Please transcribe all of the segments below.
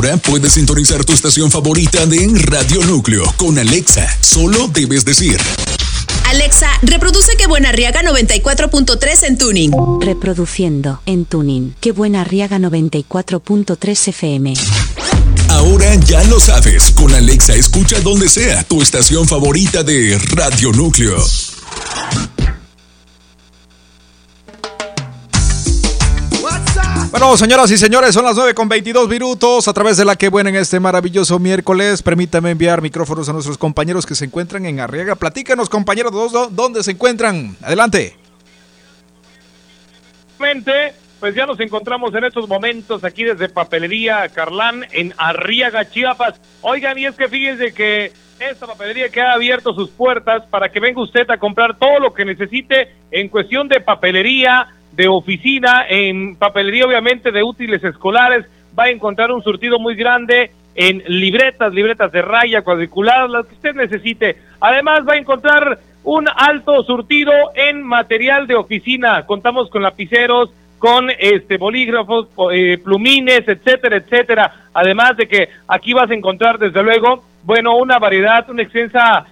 Ahora puedes sintonizar tu estación favorita de Radio Núcleo con Alexa. Solo debes decir: Alexa, reproduce Qué Buena Arriaga 94.3 en Tuning. Reproduciendo en Tuning Qué Buena Arriaga 94.3 FM. Ahora ya lo sabes, con Alexa escucha donde sea tu estación favorita de Radio Núcleo. Bueno, señoras y señores, son las 9:22 a través de la Qué Buena en este maravilloso miércoles. Permítame enviar micrófonos a nuestros compañeros que se encuentran en Arriaga. Platícanos, compañeros, ¿dónde se encuentran? Adelante. Pues ya nos encontramos en estos momentos aquí desde Papelería Carlán en Arriaga, Chiapas. Oigan, y es que fíjense que esta papelería que ha abierto sus puertas para que venga usted a comprar todo lo que necesite en cuestión de papelería, de oficina, en papelería obviamente de útiles escolares. Va a encontrar un surtido muy grande en libretas de raya, cuadricular, las que usted necesite. Además va a encontrar un alto surtido en material de oficina. Contamos con lapiceros, con bolígrafos, plumines, etcétera, etcétera. Además de que aquí vas a encontrar desde luego, bueno, una variedad, una extensa,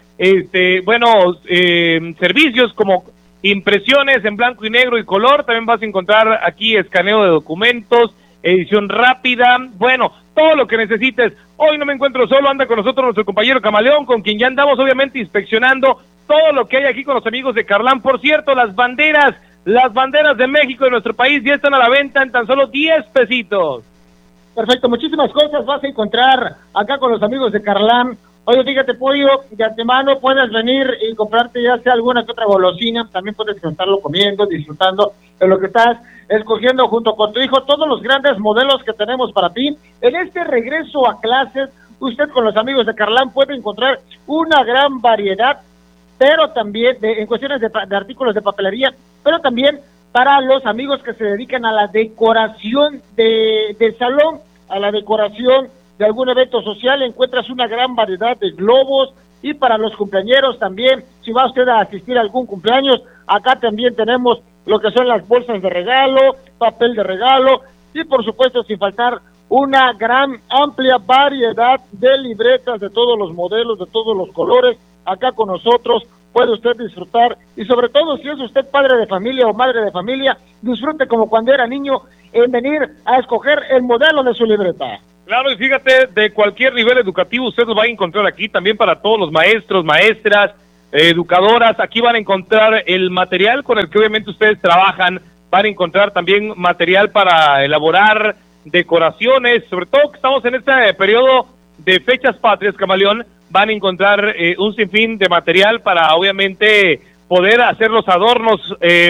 servicios como impresiones en blanco y negro y color. También vas a encontrar aquí escaneo de documentos, edición rápida, bueno, todo lo que necesites. Hoy no me encuentro solo, anda con nosotros nuestro compañero Camaleón, con quien ya andamos obviamente inspeccionando todo lo que hay aquí con los amigos de Carlán. Por cierto, las banderas de México, de nuestro país, ya están a la venta en tan solo 10 pesitos. Perfecto, muchísimas cosas vas a encontrar acá con los amigos de Carlán. Oye, fíjate, Pollo, de antemano puedes venir y comprarte ya sea alguna que otra golosina. También puedes estarlo comiendo, disfrutando de lo que estás escogiendo junto con tu hijo. Todos los grandes modelos que tenemos para ti. En este regreso a clases, usted con los amigos de Carlán puede encontrar una gran variedad, pero también en cuestiones de artículos de papelería, pero también para los amigos que se dedican a la decoración de salón, a la decoración de algún evento social. Encuentras una gran variedad de globos, y para los cumpleañeros también, si va usted a asistir a algún cumpleaños, acá también tenemos lo que son las bolsas de regalo, papel de regalo, y por supuesto sin faltar una gran amplia variedad de libretas de todos los modelos, de todos los colores. Acá con nosotros puede usted disfrutar, y sobre todo si es usted padre de familia o madre de familia, disfrute como cuando era niño en venir a escoger el modelo de su libreta. Claro, y fíjate, de cualquier nivel educativo usted lo va a encontrar aquí, también para todos los maestros, maestras, educadoras. Aquí van a encontrar el material con el que obviamente ustedes trabajan, van a encontrar también material para elaborar decoraciones, sobre todo que estamos en este periodo de fechas patrias, Camaleón. Van a encontrar un sinfín de material para obviamente poder hacer los adornos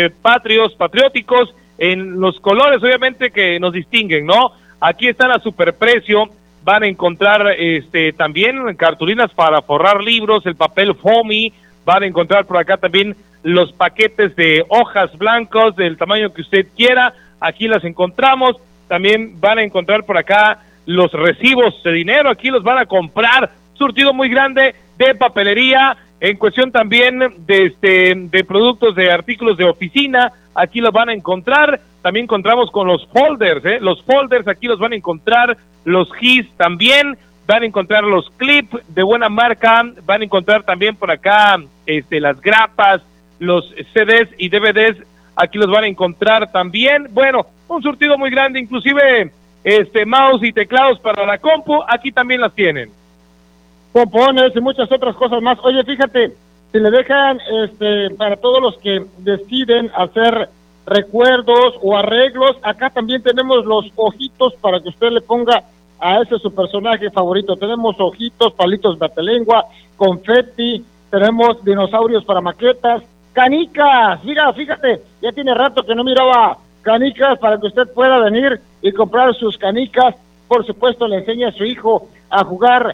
patrióticos en los colores obviamente que nos distinguen, ¿no? Aquí están a superprecio. Van a encontrar también cartulinas para forrar libros, el papel foamy. Van a encontrar por acá también los paquetes de hojas blancos del tamaño que usted quiera. Aquí las encontramos. También van a encontrar por acá los recibos de dinero. Aquí los van a comprar. Surtido muy grande de papelería, en cuestión también de productos, de artículos de oficina. Aquí los van a encontrar. También encontramos con los folders, los folders aquí los van a encontrar, los GIS también, van a encontrar los clips de buena marca, van a encontrar también por acá las grapas, los CDs y DVDs, aquí los van a encontrar también. Bueno, un surtido muy grande, inclusive mouse y teclados para la compu, aquí también las tienen. Pompones y muchas otras cosas más. Oye, fíjate, si le dejan para todos los que deciden hacer recuerdos o arreglos, acá también tenemos los ojitos para que usted le ponga a ese su personaje favorito. Tenemos ojitos, palitos batalengua, confeti, tenemos dinosaurios para maquetas, canicas. Mira, fíjate, ya tiene rato que no miraba canicas para que usted pueda venir y comprar sus canicas. Por supuesto, le enseña a su hijo a jugar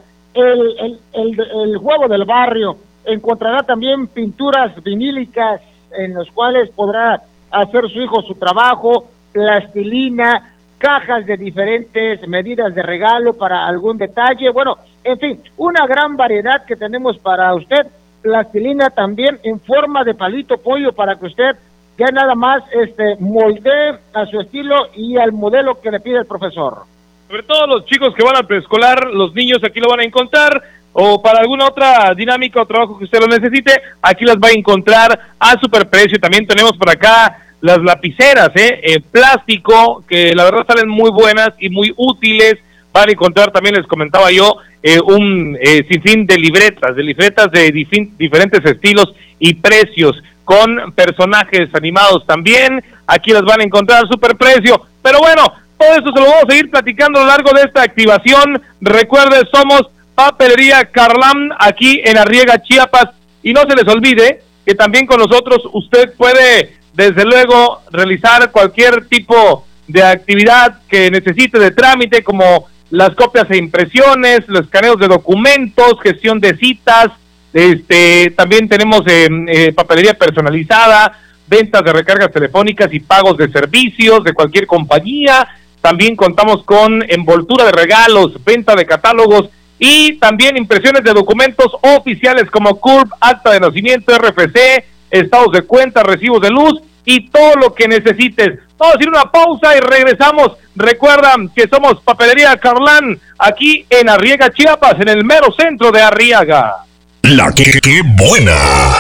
el juego del barrio. Encontrará también pinturas vinílicas en los cuales podrá hacer su hijo su trabajo, plastilina, cajas de diferentes medidas de regalo para algún detalle. Bueno, en fin, una gran variedad que tenemos para usted. Plastilina también en forma de palito pollo para que usted ya nada más moldee a su estilo y al modelo que le pide el profesor. sobre todo los chicos que van al preescolar, los niños aquí lo van a encontrar, o para alguna otra dinámica o trabajo que usted lo necesite, aquí las va a encontrar a superprecio. También tenemos por acá las lapiceras, plástico, que la verdad salen muy buenas y muy útiles. Van a encontrar también, les comentaba yo, un sinfín de libretas de diferentes estilos y precios, con personajes animados también. Aquí las van a encontrar a superprecio. Pero bueno, todo esto se lo vamos a seguir platicando a lo largo de esta activación. Recuerde, somos Papelería Carlán, aquí en Arriaga, Chiapas. Y no se les olvide que también con nosotros usted puede, desde luego, realizar cualquier tipo de actividad que necesite de trámite, como las copias e impresiones, los escaneos de documentos, gestión de citas. También tenemos papelería personalizada, ventas de recargas telefónicas y pagos de servicios de cualquier compañía. También contamos con envoltura de regalos, venta de catálogos y también impresiones de documentos oficiales como CURP, acta de nacimiento, RFC, estados de cuenta, recibos de luz y todo lo que necesites. Vamos a ir una pausa y regresamos. Recuerdan que somos Papelería Carlán, aquí en Arriaga, Chiapas, en el mero centro de Arriaga. La que buena.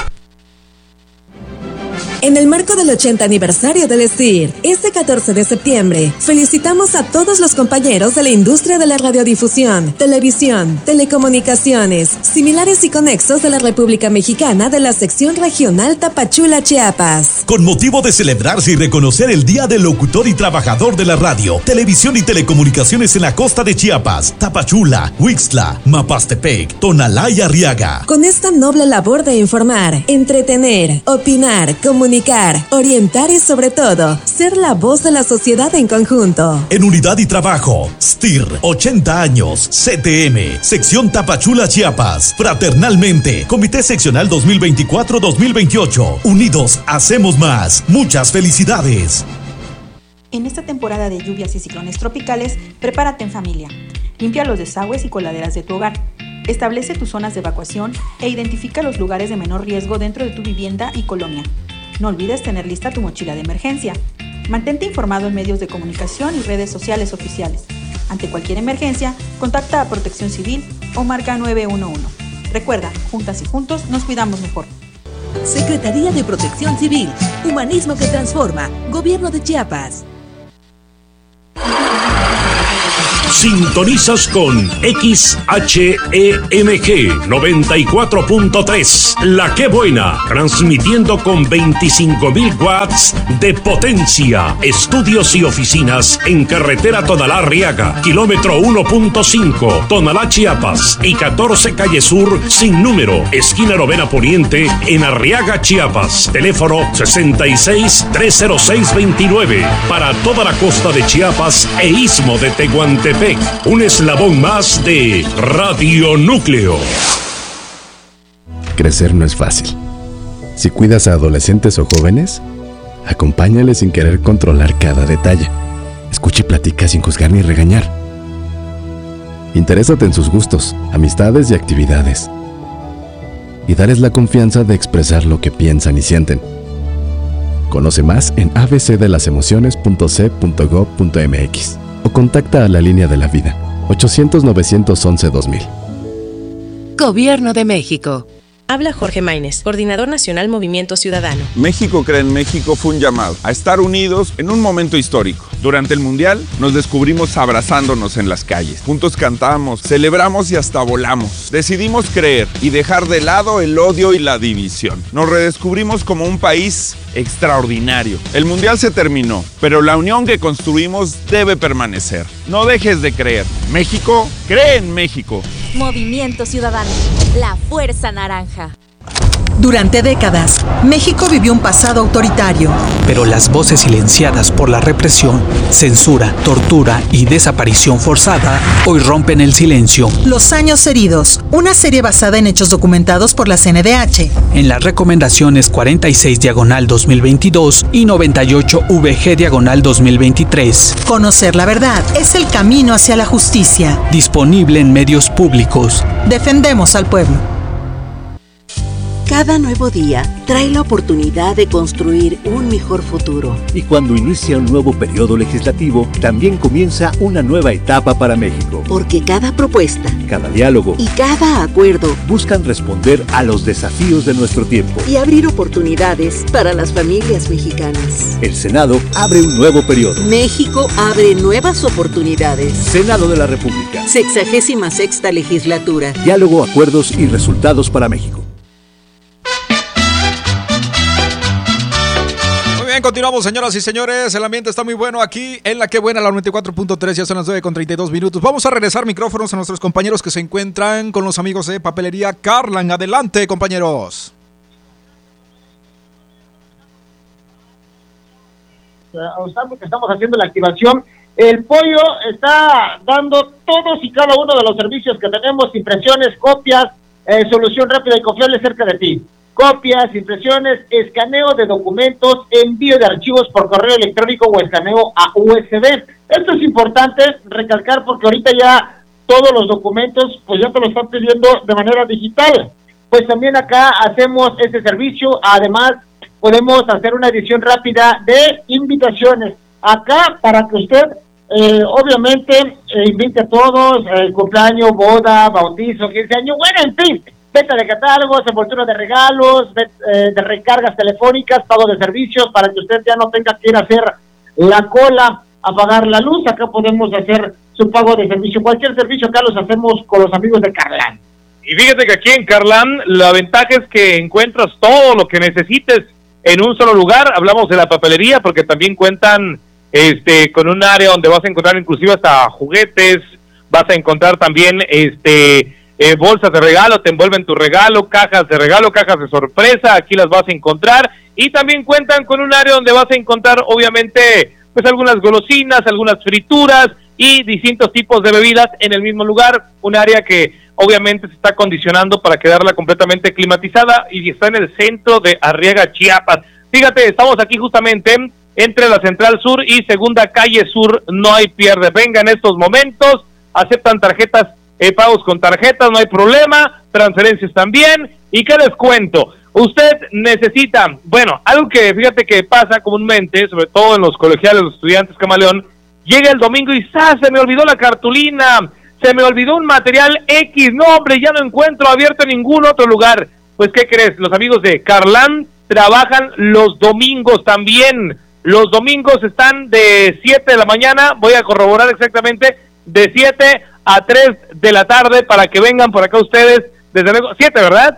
En el marco del 80 aniversario del STIR, este 14 de septiembre, felicitamos a todos los compañeros de la industria de la radiodifusión, televisión, telecomunicaciones, similares y conexos de la República Mexicana de la sección regional Tapachula, Chiapas. Con motivo de celebrarse y reconocer el Día del Locutor y Trabajador de la Radio, Televisión y Telecomunicaciones en la costa de Chiapas, Tapachula, Huixtla, Mapastepec, Tonalá y Arriaga. Con esta noble labor de informar, entretener, opinar, comunicar, orientar y sobre todo, ser la voz de la sociedad en conjunto. En unidad y trabajo, STIR, 80 años, CTM, sección Tapachula, Chiapas, fraternalmente, Comité Seccional 2024-2028, unidos hacemos más. Muchas felicidades. En esta temporada de lluvias y ciclones tropicales, prepárate en familia. Limpia los desagües y coladeras de tu hogar. Establece tus zonas de evacuación e identifica los lugares de menor riesgo dentro de tu vivienda y colonia. No olvides tener lista tu mochila de emergencia. Mantente informado en medios de comunicación y redes sociales oficiales. Ante cualquier emergencia, contacta a Protección Civil o marca 911. Recuerda, juntas y juntos nos cuidamos mejor. Secretaría de Protección Civil, Humanismo que Transforma, Gobierno de Chiapas. Sintonizas con XHEMG 94.3, La Que Buena, transmitiendo con 25.000 watts de potencia. Estudios y oficinas en carretera Tonalá-Arriaga, kilómetro 1.5, Tonalá, Chiapas, y 14 Calle Sur, sin número, esquina Novena Poniente, en Arriaga, Chiapas. Teléfono 66-306-29, para toda la costa de Chiapas e istmo de Tehuantepec. Un eslabón más de Radio Núcleo. Crecer no es fácil. Si cuidas a adolescentes o jóvenes, acompáñales sin querer controlar cada detalle. Escucha y platica sin juzgar ni regañar. Interésate en sus gustos, amistades y actividades. Y dales la confianza de expresar lo que piensan y sienten. Conoce más en abcdelalasemociones.c.gov.mx o contacta a la Línea de la Vida, 800-911-2000. Gobierno de México. Habla Jorge Maínez, Coordinador Nacional Movimiento Ciudadano. México Cree en México fue un llamado a estar unidos en un momento histórico. Durante el Mundial nos descubrimos abrazándonos en las calles. Juntos cantamos, celebramos y hasta volamos. Decidimos creer y dejar de lado el odio y la división. Nos redescubrimos como un país extraordinario. El Mundial se terminó, pero la unión que construimos debe permanecer. No dejes de creer. México cree en México. Movimiento Ciudadano, la fuerza naranja. Durante décadas, México vivió un pasado autoritario. Pero las voces silenciadas por la represión, censura, tortura y desaparición forzada hoy rompen el silencio. Los años heridos, una serie basada en hechos documentados por la CNDH. En las recomendaciones 46/2022 y 98VG/2023. Conocer la verdad es el camino hacia la justicia. Disponible en medios públicos. Defendemos al pueblo. Cada nuevo día trae la oportunidad de construir un mejor futuro. Y cuando inicia un nuevo periodo legislativo, también comienza una nueva etapa para México. Porque cada propuesta, cada diálogo y cada acuerdo buscan responder a los desafíos de nuestro tiempo y abrir oportunidades para las familias mexicanas. El Senado abre un nuevo periodo. México abre nuevas oportunidades. Senado de la República. 66ª legislatura. Diálogo, acuerdos y resultados para México. Continuamos, señoras y señores, el ambiente está muy bueno aquí en La Que Buena, la 94.3, ya son las 9:32. Vamos a regresar micrófonos a nuestros compañeros que se encuentran con los amigos de Papelería Carlan. Adelante, compañeros. Estamos haciendo la activación. El pollo está dando todos y cada uno de los servicios que tenemos: impresiones, copias, solución rápida y confiable cerca de ti. Copias, impresiones, escaneo de documentos, envío de archivos por correo electrónico o escaneo a USB. Esto es importante recalcar porque ahorita ya todos los documentos pues ya te lo están pidiendo de manera digital. Pues también acá hacemos ese servicio. Además podemos hacer una edición rápida de invitaciones. Acá para que usted obviamente invite a todos, cumpleaños, boda, bautizo, 15 años, bueno, en fin. Venta de catálogos, envoltura de regalos, de recargas telefónicas, pago de servicios, para que usted ya no tenga que ir a hacer la cola a pagar la luz. Acá podemos hacer su pago de servicio. Cualquier servicio acá los hacemos con los amigos de Carlan. Y fíjate que aquí en Carlan la ventaja es que encuentras todo lo que necesites en un solo lugar. Hablamos de la papelería porque también cuentan con un área donde vas a encontrar inclusive hasta juguetes, vas a encontrar también bolsas de regalo, te envuelven tu regalo, cajas de sorpresa, aquí las vas a encontrar, y también cuentan con un área donde vas a encontrar obviamente pues algunas golosinas, algunas frituras y distintos tipos de bebidas en el mismo lugar, un área que obviamente se está acondicionando para quedarla completamente climatizada y está en el centro de Arriaga, Chiapas. Fíjate, estamos aquí justamente entre la Central Sur y Segunda Calle Sur, no hay pierde. Venga en estos momentos, aceptan tarjetas, pagos con tarjetas, no hay problema, transferencias también. ¿Y qué les cuento? Usted necesita, bueno, algo que fíjate que pasa comúnmente, sobre todo en los colegiales, los estudiantes, Camaleón, llega el domingo y ¡zas! Se me olvidó la cartulina, se me olvidó un material X, no hombre, ya no encuentro abierto en ningún otro lugar. Pues ¿qué crees? Los amigos de Carlan trabajan los domingos también. Los domingos están de 7 de la mañana, voy a corroborar exactamente, de 7 a 3 de la tarde para que vengan por acá ustedes, desde luego, 7, ¿verdad?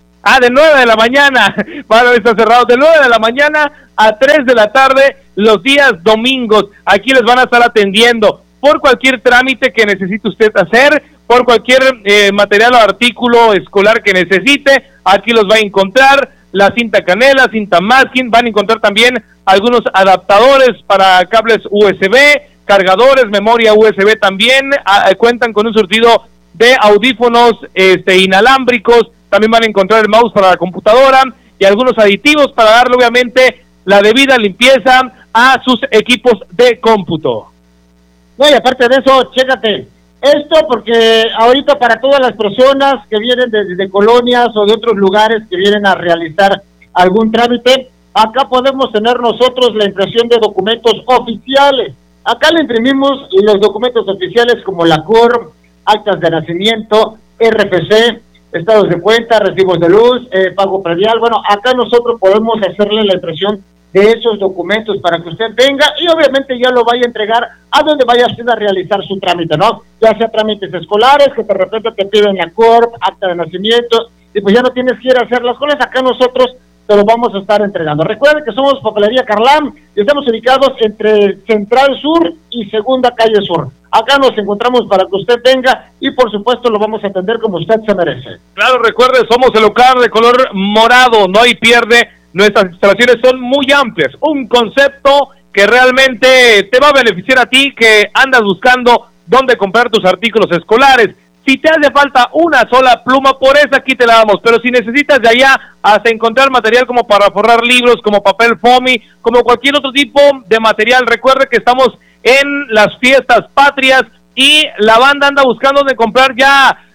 De 9 de la mañana, para estar cerrado, de 9 de la mañana a 3 de la tarde, los días domingos. Aquí les van a estar atendiendo por cualquier trámite que necesite usted hacer, por cualquier material o artículo escolar que necesite, aquí los va a encontrar. La cinta canela, cinta masking, van a encontrar también algunos adaptadores para cables USB, cargadores, memoria USB también, cuentan con un surtido de audífonos inalámbricos, también van a encontrar el mouse para la computadora y algunos aditivos para darle obviamente la debida limpieza a sus equipos de cómputo. No, y aparte de eso, chécate, esto porque ahorita para todas las personas que vienen de colonias o de otros lugares que vienen a realizar algún trámite, acá podemos tener nosotros la impresión de documentos oficiales. Acá le imprimimos los documentos oficiales como la CURP, actas de nacimiento, RFC, estados de cuenta, recibos de luz, pago predial. Bueno, acá nosotros podemos hacerle la impresión de esos documentos para que usted venga y obviamente ya lo vaya a entregar a donde vaya usted a realizar su trámite, ¿no? Ya sea trámites escolares, que de repente te piden la CURP, acta de nacimiento, y pues ya no tienes que ir a hacer las cosas, acá nosotros te lo vamos a estar entregando. Recuerden que somos Papelería Carlan y estamos ubicados entre Central Sur y Segunda Calle Sur. Acá nos encontramos para que usted venga y por supuesto lo vamos a atender como usted se merece. Claro, recuerde, somos el local de color morado, no hay pierde. Nuestras instalaciones son muy amplias, un concepto que realmente te va a beneficiar a ti que andas buscando dónde comprar tus artículos escolares. Si te hace falta una sola pluma, por esa aquí te la damos, pero si necesitas de allá hasta encontrar material como para forrar libros, como papel foamy, como cualquier otro tipo de material, recuerde que estamos en las fiestas patrias y la banda anda buscando dónde comprar ya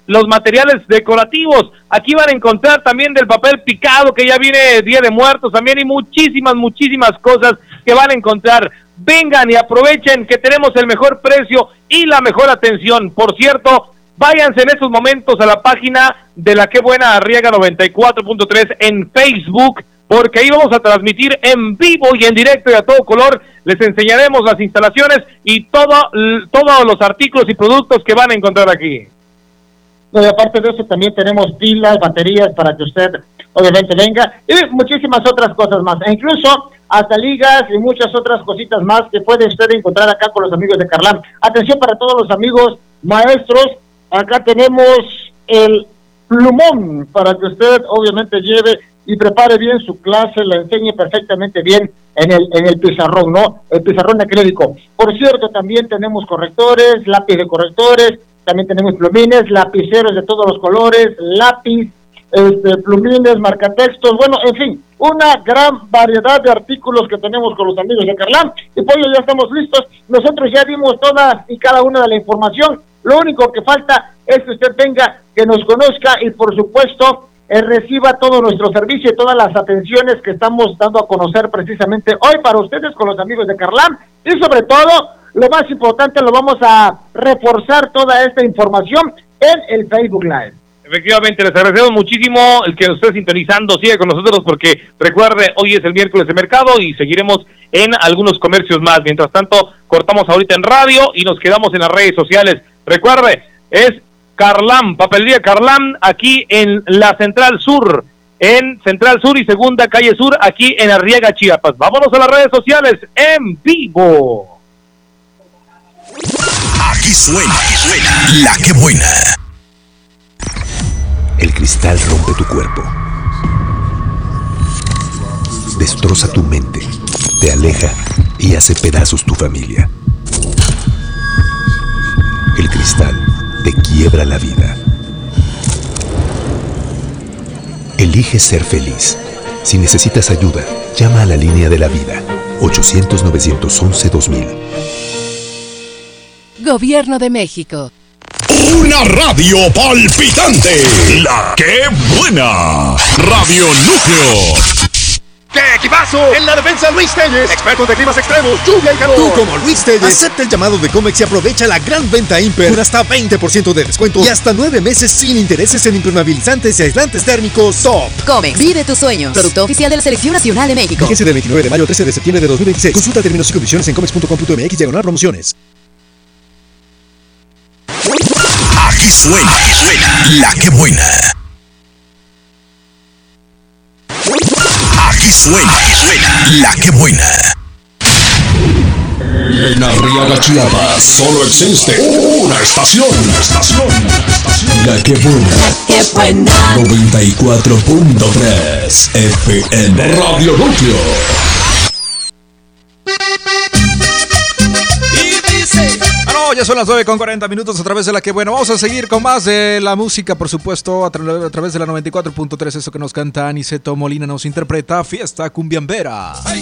los materiales decorativos. Aquí van a encontrar también del papel picado, que ya viene Día de Muertos también, y muchísimas cosas que van a encontrar. Vengan y aprovechen que tenemos el mejor precio y la mejor atención. Por cierto, váyanse en estos momentos a la página de La Qué Buena Arriaga 94.3 en Facebook, porque ahí vamos a transmitir en vivo y en directo y a todo color. Les enseñaremos las instalaciones y todos los artículos y productos que van a encontrar aquí. Y aparte de eso también tenemos pilas, baterías para que usted obviamente venga, y muchísimas otras cosas más, e incluso hasta ligas y muchas otras cositas más que puede usted encontrar acá con los amigos de Carlán. Atención para todos los amigos maestros, acá tenemos el plumón para que usted obviamente lleve y prepare bien su clase, la enseñe perfectamente bien en el pizarrón, ¿no? El pizarrón acrílico. Por cierto, también tenemos correctores, lápiz de correctores, también tenemos plumines, lapiceros de todos los colores, lápiz, plumines, marcatextos, bueno, en fin, una gran variedad de artículos que tenemos con los amigos de Carlán. Y pues ya estamos listos, nosotros ya dimos todas y cada una de la información, lo único que falta es que usted venga, que nos conozca y por supuesto reciba todo nuestro servicio y todas las atenciones que estamos dando a conocer precisamente hoy para ustedes con los amigos de Carlán. Y sobre todo, lo más importante, lo vamos a reforzar toda esta información en el Facebook Live. Efectivamente, les agradecemos muchísimo el que nos esté sintonizando, sigue con nosotros porque recuerde, hoy es el miércoles de mercado y seguiremos en algunos comercios más. Mientras tanto, cortamos ahorita en radio y nos quedamos en las redes sociales. Recuerde, es Carlán, Papelería Carlán, aquí en la Central Sur, en Central Sur y Segunda Calle Sur, aquí en Arriaga, Chiapas. Vámonos a las redes sociales en vivo. Aquí suena La Qué Buena. El cristal rompe tu cuerpo, destroza tu mente, te aleja y hace pedazos tu familia. El cristal te quiebra la vida. Elige ser feliz. Si necesitas ayuda, llama a la línea de la vida, 800-911-2000. Gobierno de México. Una radio palpitante. La Qué Buena. Radio Núcleo. ¡Qué equipazo! En la defensa, Luis Telles, expertos de climas extremos, lluvia y calor. Tú, como Luis Telles, acepta el llamado de Comex y aprovecha la gran venta Imper con hasta 20% de descuento y hasta 9 meses sin intereses en impermeabilizantes y aislantes térmicos Top. Comex, vive tus sueños. Producto oficial de la Selección Nacional de México. Vigencia del 29 de mayo al 13 de septiembre de 2026. Consulta términos y condiciones en comex.com.mx/promociones. Aquí suena La Qué Buena. Aquí suena La Qué Buena. En Arriaga, Chiapas, solo existe una estación. La Qué Buena. ¡Qué buena! 94.3 FM Radio Núcleo. Ya son las 9:40 a través de La Qué Buena. Vamos a seguir con más de la música, por supuesto, a través de la 94.3. Eso que nos canta Aniceto Molina nos interpreta Fiesta Cumbiambera. Ay.